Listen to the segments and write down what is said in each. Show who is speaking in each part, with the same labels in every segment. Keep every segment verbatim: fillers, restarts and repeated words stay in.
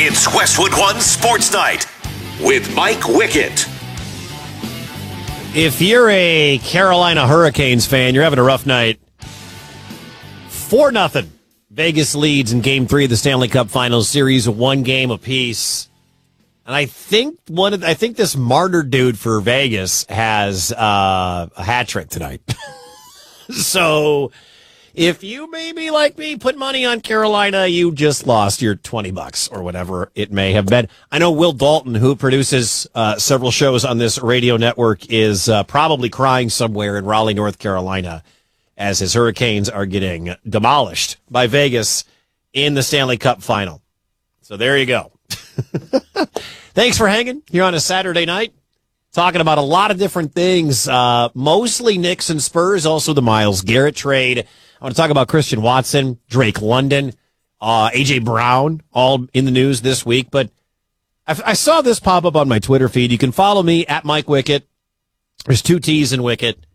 Speaker 1: It's Westwood One Sports Night with Mike Wickett.
Speaker 2: If you're a Carolina Hurricanes fan, you're having a rough night. four nothing. Vegas leads in Game Three of the Stanley Cup Finals series, one game apiece. And I think one of I think this Martyr dude for Vegas has uh, a hat trick tonight. So if you maybe like me put money on Carolina, you just lost your twenty bucks or whatever it may have been. I know Will Dalton, who produces uh, several shows on this radio network, is uh, probably crying somewhere in Raleigh, North Carolina, as his Hurricanes are getting demolished by Vegas in the Stanley Cup final. So there you go. Thanks for hanging here on a Saturday night. Talking about a lot of different things, uh, mostly Knicks and Spurs, also the Myles Garrett trade. I want to talk about Christian Watson, Drake London, uh, A J Brown, all in the news this week. But I, I saw this pop up on my Twitter feed. You can follow me at Mike Wickett. There's two T's in Wickett.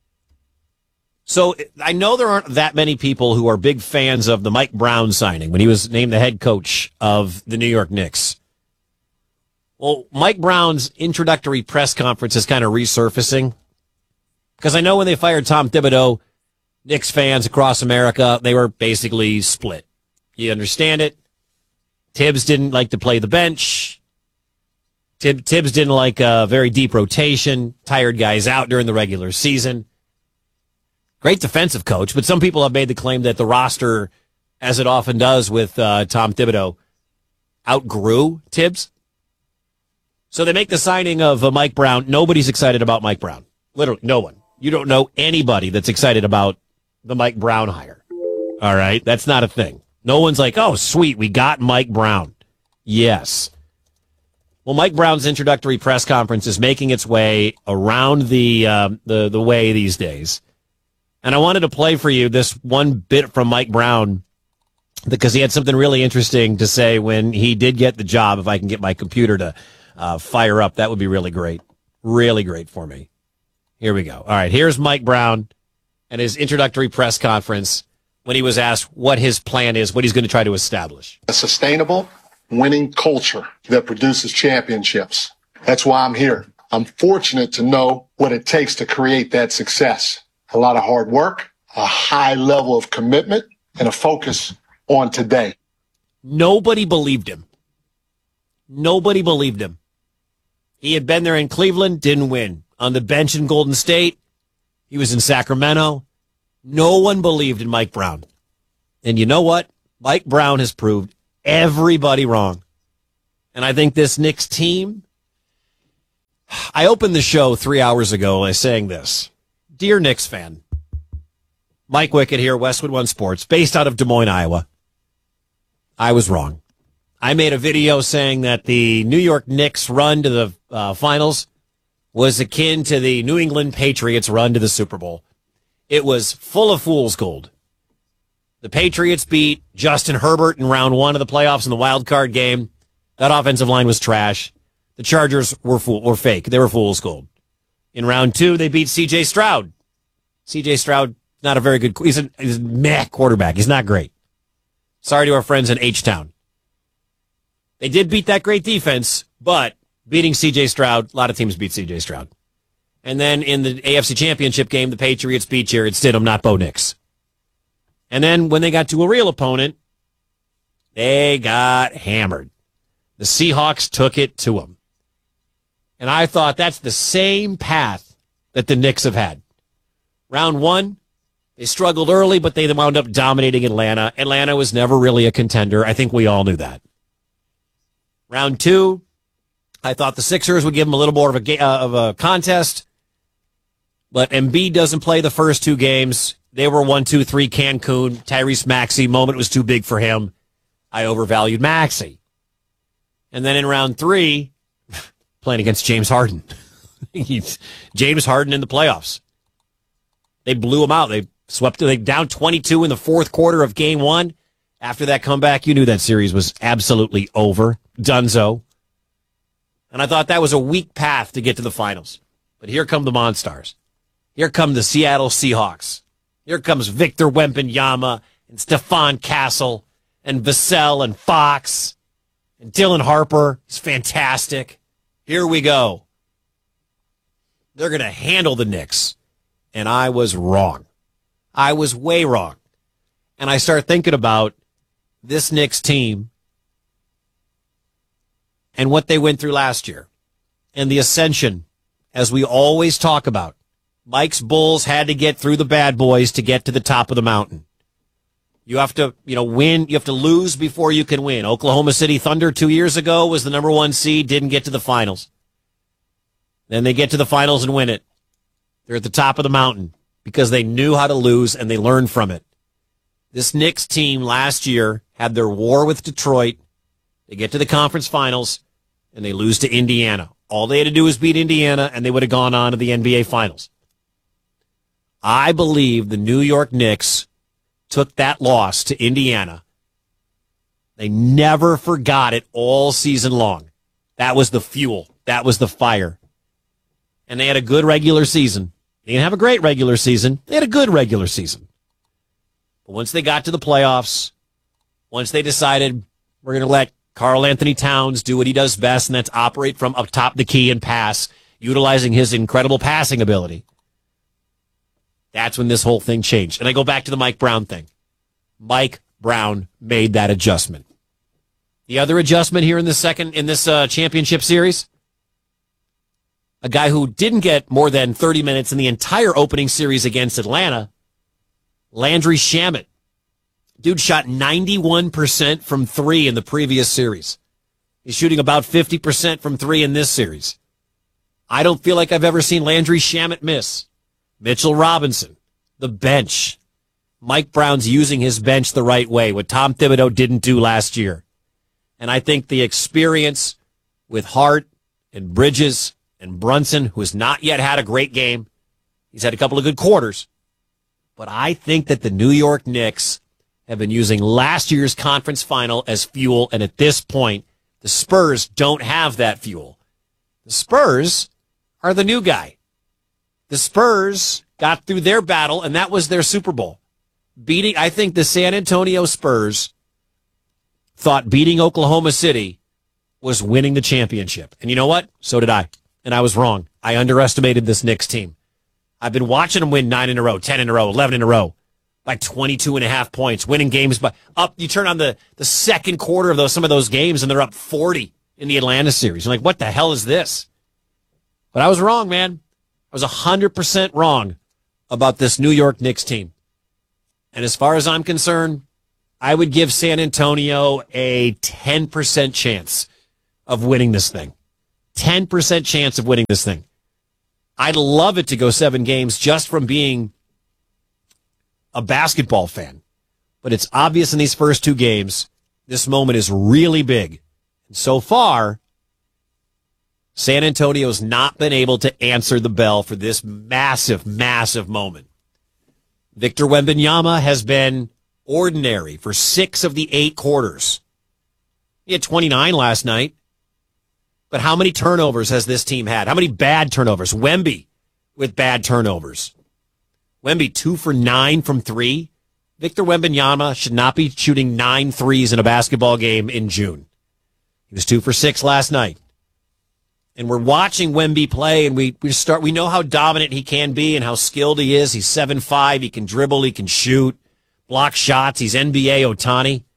Speaker 2: So I know there aren't that many people who are big fans of the Mike Brown signing when he was named the head coach of the New York Knicks. Well, Mike Brown's introductory press conference is kind of resurfacing. Because I know when they fired Tom Thibodeau, Knicks fans across America, they were basically split. You understand it? Tibbs didn't like to play the bench. Tib- Tibbs didn't like a very deep rotation, tired guys out during the regular season. Great defensive coach, but some people have made the claim that the roster, as it often does with uh, Tom Thibodeau, outgrew Tibbs. So they make the signing of uh, Mike Brown. Nobody's excited about Mike Brown. Literally, no one. You don't know anybody that's excited about the Mike Brown hire. All right? That's not a thing. No one's like, oh, sweet, we got Mike Brown. Yes. Well, Mike Brown's introductory press conference is making its way around the um, the the way these days. And I wanted to play for you this one bit from Mike Brown because he had something really interesting to say when he did get the job. If I can get my computer to uh, fire up, that would be really great. Really great for me. Here we go. All right, here's Mike Brown and his introductory press conference when he was asked what his plan is, what he's going to try to establish.
Speaker 3: A sustainable, winning culture that produces championships. That's why I'm here. I'm fortunate to know what it takes to create that success. A lot of hard work, a high level of commitment, and a focus on today.
Speaker 2: Nobody believed him. Nobody believed him. He had been there in Cleveland, didn't win. On the bench in Golden State, he was in Sacramento. No one believed in Mike Brown. And you know what? Mike Brown has proved everybody wrong. And I think this Knicks team, I opened the show three hours ago by saying this. Dear Knicks fan, Mike Wickett here, Westwood One Sports, based out of Des Moines, Iowa. I was wrong. I made a video saying that the New York Knicks run to the uh, finals was akin to the New England Patriots run to the Super Bowl. It was full of fool's gold. The Patriots beat Justin Herbert in round one of the playoffs in the wild card game. That offensive line was trash. The Chargers were fool were fake. They were fool's gold. In round two, they beat C J Stroud. C J Stroud, not a very good, he's a, he's a meh quarterback. He's not great. Sorry to our friends in H-Town. They did beat that great defense, but beating C J Stroud, a lot of teams beat C J Stroud. And then in the A F C Championship game, the Patriots beat Jared Stidham, not Bo Nix. And then when they got to a real opponent, they got hammered. The Seahawks took it to them. And I thought that's the same path that the Knicks have had. Round one, they struggled early, but they wound up dominating Atlanta. Atlanta was never really a contender. I think we all knew that. Round two, I thought the Sixers would give them a little more of a, uh, of a contest. But Embiid doesn't play the first two games. They were one, two, three, Cancun. Tyrese Maxey, moment was too big for him. I overvalued Maxey. And then in round three, playing against James Harden. James Harden in the playoffs. They blew him out. They swept they down twenty-two in the fourth quarter of game one. After that comeback, you knew that series was absolutely over. Dunzo. And I thought that was a weak path to get to the finals. But here come the Monstars. Here come the Seattle Seahawks. Here comes Victor Wembanyama and Stephon Castle and Vassell and Fox. And Dylan Harper is fantastic. Here we go. They're going to handle the Knicks. And I was wrong. I was way wrong. And I start thinking about this Knicks team and what they went through last year and the ascension, as we always talk about. Mike's Bulls had to get through the bad boys to get to the top of the mountain. You have to, you know, win. You have to lose before you can win. Oklahoma City Thunder two years ago was the number one seed, didn't get to the finals. Then they get to the finals and win it. They're at the top of the mountain because they knew how to lose and they learned from it. This Knicks team last year had their war with Detroit. They get to the conference finals and they lose to Indiana. All they had to do was beat Indiana and they would have gone on to the N B A finals. I believe the New York Knicks took that loss to Indiana. They never forgot it all season long. That was the fuel. That was the fire. And they had a good regular season. They didn't have a great regular season. They had a good regular season. But once they got to the playoffs, once they decided we're going to let Karl Anthony Towns do what he does best, and that's operate from up top the key and pass, utilizing his incredible passing ability, that's when this whole thing changed. And I go back to the Mike Brown thing. Mike Brown made that adjustment. The other adjustment here in this second, in this uh, championship series, a guy who didn't get more than thirty minutes in the entire opening series against Atlanta, Landry Shamet. Dude shot ninety-one percent from three in the previous series. He's shooting about fifty percent from three in this series. I don't feel like I've ever seen Landry Shamet miss. Mitchell Robinson, the bench. Mike Brown's using his bench the right way, what Tom Thibodeau didn't do last year. And I think the experience with Hart and Bridges and Brunson, who has not yet had a great game, he's had a couple of good quarters, but I think that the New York Knicks have been using last year's conference final as fuel, and at this point, the Spurs don't have that fuel. The Spurs are the new guy. The Spurs got through their battle, and that was their Super Bowl. Beating, I think the San Antonio Spurs thought beating Oklahoma City was winning the championship. And you know what? So did I. And I was wrong. I underestimated this Knicks team. I've been watching them win nine in a row, ten in a row, eleven in a row, by twenty-two and a half points, winning games by up. You turn on the, the second quarter of those, some of those games, and they're up forty in the Atlanta series. You're like, what the hell is this? But I was wrong, man. I was one hundred percent wrong about this New York Knicks team. And as far as I'm concerned, I would give San Antonio a ten percent chance of winning this thing. ten percent chance of winning this thing. I'd love it to go seven games just from being a basketball fan. But it's obvious in these first two games, this moment is really big. And so far, San Antonio's not been able to answer the bell for this massive, massive moment. Victor Wembanyama has been ordinary for six of the eight quarters. He had twenty-nine last night. But how many turnovers has this team had? How many bad turnovers? Wemby with bad turnovers. Wemby two for nine from three. Victor Wembanyama should not be shooting nine threes in a basketball game in June. He was two for six last night. And we're watching Wemby play, and we, we start. We know how dominant he can be and how skilled he is. He's seven five. He can dribble. He can shoot, block shots. He's N B A Ohtani.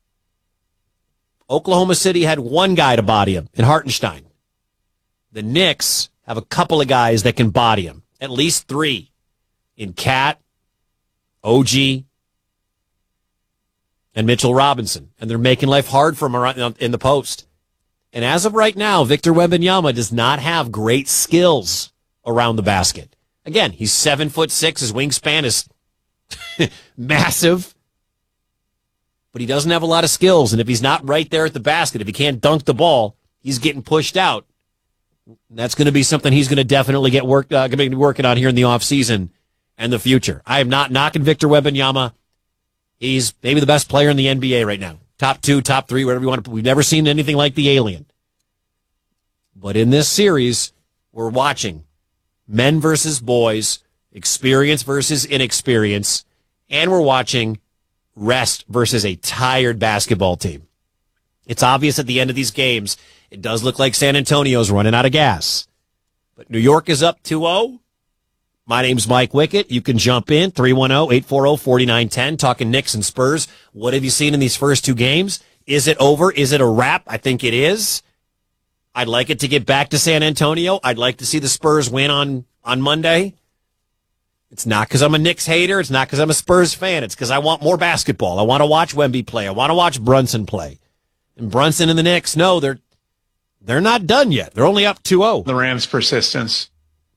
Speaker 2: Oklahoma City had one guy to body him in Hartenstein. The Knicks have a couple of guys that can body him, at least three, in Cat, O G, and Mitchell Robinson. And they're making life hard for him around in the post. And as of right now, Victor Wembanyama does not have great skills around the basket. Again, he's seven foot six. His wingspan is massive, but he doesn't have a lot of skills. And if he's not right there at the basket, if he can't dunk the ball, he's getting pushed out. That's going to be something he's going to definitely get work, uh, going to be working on here in the offseason and the future. I am not knocking Victor Wembanyama. He's maybe the best player in the N B A right now. Top two, top three, whatever you want to put. We've never seen anything like the alien. But in this series, we're watching men versus boys, experience versus inexperience, and we're watching rest versus a tired basketball team. It's obvious at the end of these games, it does look like San Antonio's running out of gas. But New York is up two oh. My name's Mike Wickett. You can jump in, three one zero, eight four zero, four nine one zero, talking Knicks and Spurs. What have you seen in these first two games? Is it over? Is it a wrap? I think it is. I'd like it to get back to San Antonio. I'd like to see the Spurs win on, on Monday. It's not because I'm a Knicks hater. It's not because I'm a Spurs fan. It's because I want more basketball. I want to watch Wemby play. I want to watch Brunson play. And Brunson and the Knicks, no, they're they're not done yet. They're only up two oh.
Speaker 4: The Rams' persistence.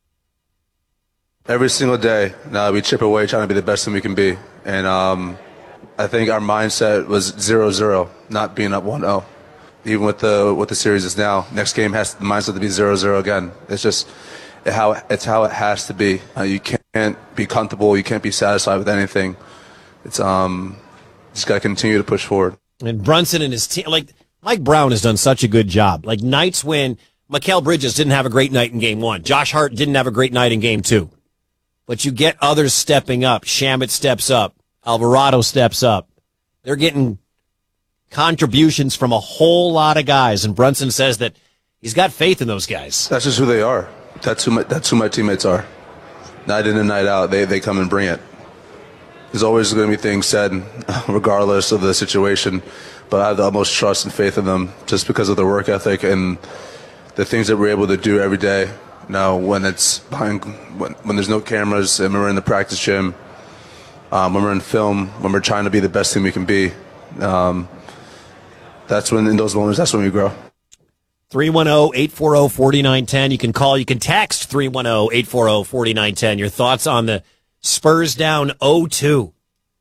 Speaker 5: Every single day, now we chip away trying to be the best thing we can be. And um, I think our mindset was zero zero, not being up one oh. Even with the what the series is now, next game has the mindset to be zero zero again. It's just it how it's how it has to be. Uh, you can't be comfortable. You can't be satisfied with anything. It's um, just got to continue to push forward.
Speaker 2: And Brunson and his team, like Mike Brown has done such a good job. Like nights when Mikal Bridges didn't have a great night in game one, Josh Hart didn't have a great night in game two, but you get others stepping up. Shamet steps up. Alvarado steps up. They're getting contributions from a whole lot of guys, and Brunson says that he's got faith in those guys.
Speaker 5: That's just who they are. That's who my, that's who my teammates are. Night in and night out, they, they come and bring it. There's always going to be things said, regardless of the situation, but I have the utmost trust and faith in them just because of their work ethic and the things that we're able to do every day. Now, when it's behind, when, when there's no cameras and we're in the practice gym, um, when we're in film, when we're trying to be the best thing we can be, um, that's when, in those moments, that's when we grow.
Speaker 2: three one zero, eight four zero, four nine one zero. You can call, you can text three one zero, eight four zero, four nine one zero. Your thoughts on the Spurs down oh two.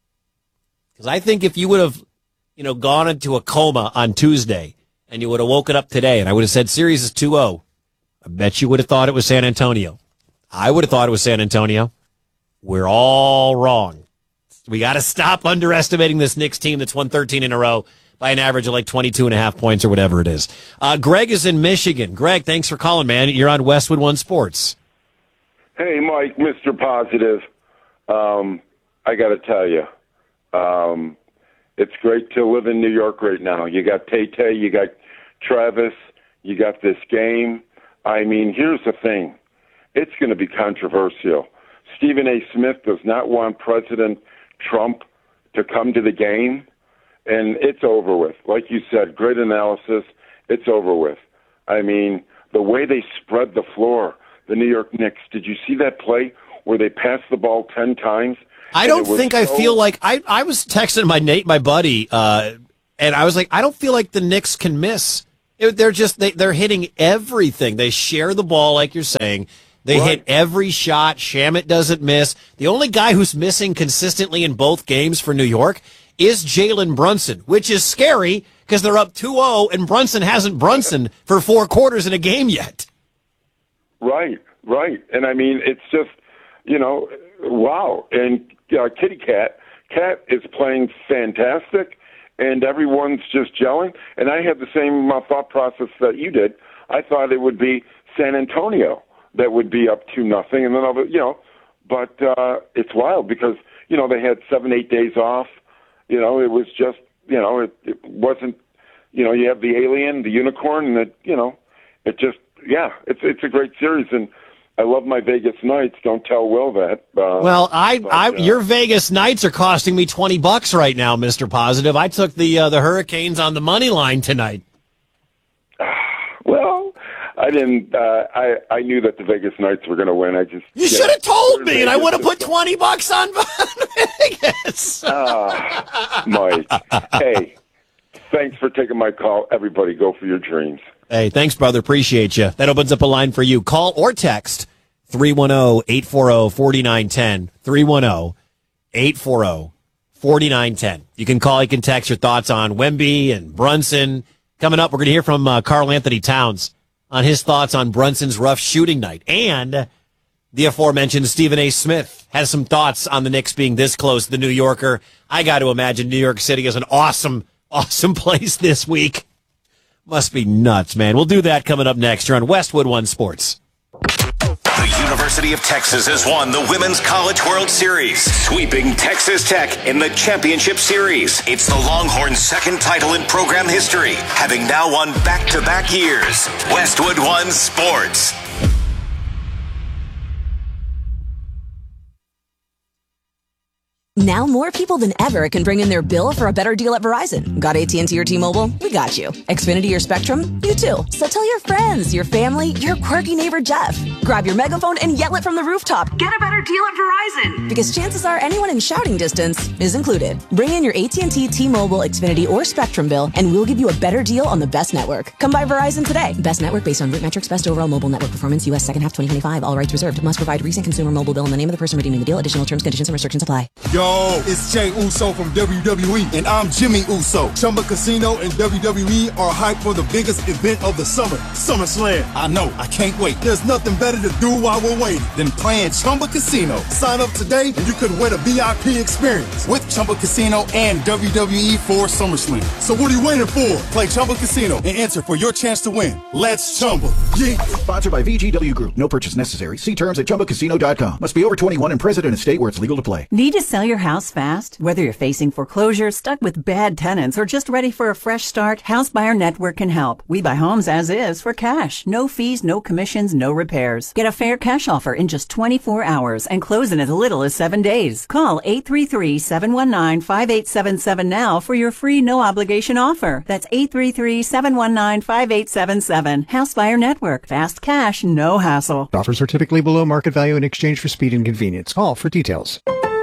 Speaker 2: Because I think if you would have, you know, gone into a coma on Tuesday and you would have woken up today and I would have said series is two oh, I bet you would have thought it was San Antonio. I would have thought it was San Antonio. We're all wrong. We got to stop underestimating this Knicks team that's won thirteen in a row by an average of like twenty-two and a half points or whatever it is. Uh, Greg is in Michigan. Greg, thanks for calling, man. You're on Westwood One Sports.
Speaker 6: Hey, Mike, Mister Positive. Um, I got to tell you, um, it's great to live in New York right now. You got Tay-Tay, you got Travis, you got this game. I mean, here's the thing. It's going to be controversial. Stephen A. Smith does not want President Trump to come to the game, and it's over with. Like you said, great analysis. It's over with. I mean, the way they spread the floor, the New York Knicks, did you see that play where they passed the ball ten times?
Speaker 2: I don't think so... I feel like I, I was texting my Nate, my buddy, uh, and I was like, I don't feel like the Knicks can miss. It, they're just they, they're hitting everything. They share the ball, like you're saying. They right. hit every shot. Shamet doesn't miss. The only guy who's missing consistently in both games for New York is Jalen Brunson, which is scary because they're up two oh and Brunson hasn't Brunson for four quarters in a game yet.
Speaker 6: Right, right. And I mean, it's just, you know, wow. And uh, Kitty Cat, Cat is playing fantastic, and everyone's just gelling. And I had the same uh, thought process that you did. I thought it would be San Antonio that would be up to nothing, and then I'll, you know, but uh, it's wild because, you know, they had seven, eight days off. You know, it was just, you know, it, it wasn't, you know, you have the alien, the unicorn, and it, you know, it just, yeah, it's it's a great series, and I love my Vegas Knights. Don't tell Will that. Uh,
Speaker 2: well, I,
Speaker 6: but,
Speaker 2: I,
Speaker 6: uh,
Speaker 2: your Vegas Knights are costing me twenty bucks right now, Mister Positive. I took the uh, the Hurricanes on the money line tonight.
Speaker 6: Well, I didn't. Uh, I I knew that the Vegas Knights were going to win. I just
Speaker 2: you should have told me, and I would have put twenty bucks on Vegas.
Speaker 6: uh, Mike, hey, thanks for taking my call. Everybody, go for your dreams.
Speaker 2: Hey, thanks, brother. Appreciate you. That opens up a line for you. Call or text three one zero, eight four zero, four nine one zero, three one zero, eight four zero, four nine one zero. You can call, you can text your thoughts on Wemby and Brunson. Coming up, we're going to hear from uh, Karl Anthony Towns on his thoughts on Brunson's rough shooting night. And the aforementioned Stephen A. Smith has some thoughts on the Knicks being this close to the New Yorker. I got to imagine New York City is an awesome, awesome place this week. Must be nuts, man. We'll do that coming up next. You're on Westwood One Sports.
Speaker 1: The University of Texas has won the Women's College World Series, sweeping Texas Tech in the championship series. It's the Longhorns' second title in program history, having now won back-to-back years. Westwood One Sports.
Speaker 4: Now more people than ever can bring in their bill for a better deal at Verizon. Got A T and T or T-Mobile? We got you. Xfinity or Spectrum? You too. So tell your friends, your family, your quirky neighbor Jeff. Grab your megaphone and yell it from the rooftop. Get a better deal at Verizon. Because chances are anyone in shouting distance is included. Bring in your A T and T, T-Mobile, Xfinity, or Spectrum bill and we'll give you a better deal on the best network. Come by Verizon today. Best network based on root metrics, best overall mobile network performance, U S second half twenty twenty-five. All rights reserved. Must provide recent consumer mobile bill in the name of the person redeeming the deal. Additional terms, conditions, and restrictions apply.
Speaker 7: Yo, it's Jay Uso from W W E, and I'm Jimmy Uso. Chumba Casino and W W E are hyped for the biggest event of the summer, SummerSlam. I know, I can't wait. There's nothing better to do while we're waiting than playing Chumba Casino. Sign up today, and you could win a V I P experience with Chumba Casino and W W E for SummerSlam. So what are you waiting for? Play Chumba Casino and enter for your chance to win. Let's Chumba. Yeah.
Speaker 8: Sponsored by V G W Group. No purchase necessary. See terms at chumba casino dot com. Must be over twenty-one and present in a state where it's legal to play.
Speaker 9: Need to sell your house fast? Whether you're facing foreclosure, stuck with bad tenants, or just ready for a fresh start, House Buyer Network can help. We buy homes as is for cash. No fees, no commissions, no repairs. Get a fair cash offer in just twenty-four hours and close in as little as seven days. Call eight three three, seven one nine, five eight seven seven now for your free no-obligation offer. That's eight three three, seven one nine, five eight seven seven. House Buyer Network. Fast cash, no hassle.
Speaker 10: Offers are typically below market value in exchange for speed and convenience. Call for details.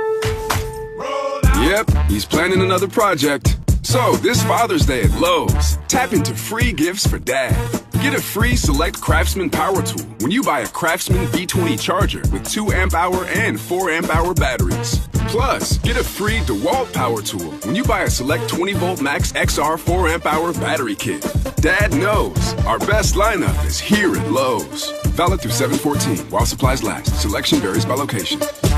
Speaker 11: Yep, he's planning another project. So, this Father's Day at Lowe's, tap into free gifts for Dad. Get a free Select Craftsman power tool when you buy a Craftsman V twenty charger with two amp hour and four amp hour batteries. Plus, get a free DeWalt power tool when you buy a Select twenty volt Max X R four amp hour battery kit. Dad knows our best lineup is here at Lowe's. Valid through seven fourteen while supplies last. Selection varies by location.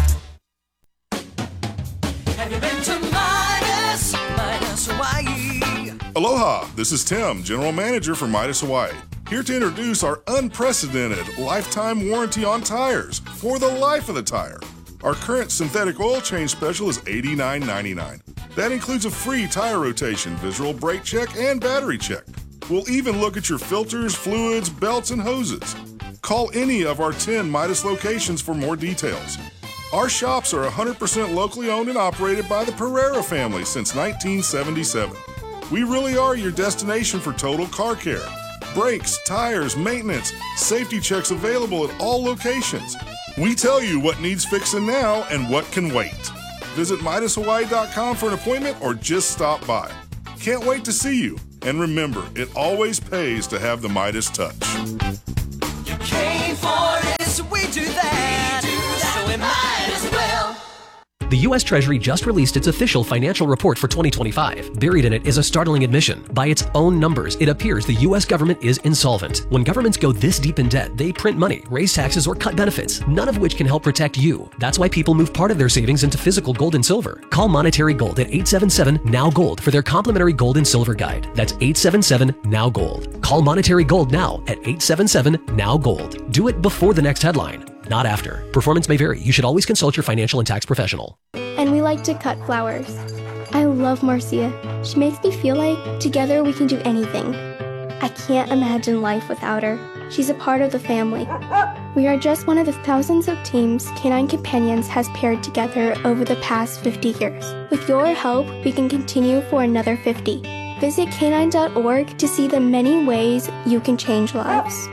Speaker 12: Have you been to Midas, Midas Hawaii?
Speaker 13: Aloha, this is Tim, General Manager for Midas Hawaii. Here to introduce our unprecedented lifetime warranty on tires for the life of the tire. Our current synthetic oil change special is eighty-nine ninety-nine. That includes a free tire rotation, visual brake check, and battery check. We'll even look at your filters, fluids, belts, and hoses. Call any of our ten Midas locations for more details. Our shops are one hundred percent locally owned and operated by the Pereira family since nineteen seventy-seven. We really are your destination for total car care. Brakes, tires, maintenance, safety checks available at all locations. We tell you what needs fixing now and what can wait. Visit Midas Hawaii dot com for an appointment or just stop by. Can't wait to see you. And remember, it always pays to have the Midas touch.
Speaker 12: You came for this, we do that, we do that. So we might as well.
Speaker 14: The U S Treasury just released its official financial report for twenty twenty-five. Buried in it is a startling admission. By its own numbers, it appears the U S government is insolvent. When governments go this deep in debt, they print money, raise taxes, or cut benefits, none of which can help protect you. That's why people move part of their savings into physical gold and silver. Call Monetary Gold at eight seven seven, N O W Gold for their complimentary gold and silver guide. That's eight seven seven, N O W Gold. Call Monetary Gold now at eight seven seven, N O W Gold. Do it before the next headline, not after. Performance may vary. You should always consult your financial and tax professional.
Speaker 15: And we like to cut flowers. I love Marcia. She makes me feel like together we can do anything. I can't imagine life without her. She's a part of the family. We are just one of the thousands of teams Canine Companions has paired together over the past fifty years. With your help, we can continue for another fifty. Visit canine dot org to see the many ways you can change lives.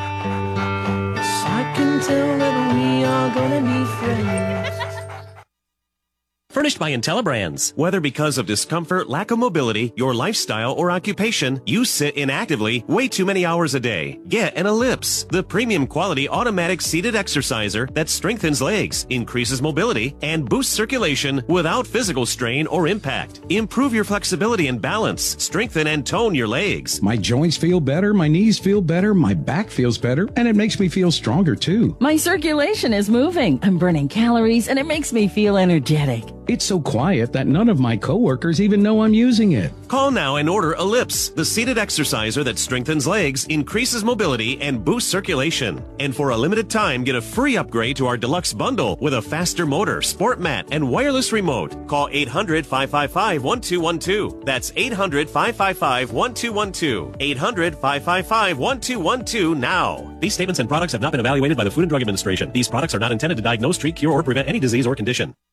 Speaker 12: I can tell that we are gonna be friends.
Speaker 16: Furnished by IntelliBrands. Whether because of discomfort, lack of mobility, your lifestyle, or occupation, you sit inactively way too many hours a day. Get an Ellipse, the premium quality automatic seated exerciser that strengthens legs, increases mobility, and boosts circulation without physical strain or impact. Improve your flexibility and balance. Strengthen and tone your legs.
Speaker 17: My joints feel better, my knees feel better, my back feels better, and it makes me feel stronger too.
Speaker 18: My circulation is moving. I'm burning calories, and it makes me feel energetic.
Speaker 17: It's so quiet that none of my coworkers even know I'm using it.
Speaker 16: Call now and order Ellipse, the seated exerciser that strengthens legs, increases mobility, and boosts circulation. And for a limited time, get a free upgrade to our deluxe bundle with a faster motor, sport mat, and wireless remote. Call eight hundred, five five five, one two one two. That's eight hundred, five five five, one two one two. eight hundred, five five five, one two one two now. These statements and products have not been evaluated by the Food and Drug Administration. These products are not intended to diagnose, treat, cure, or prevent any disease or condition.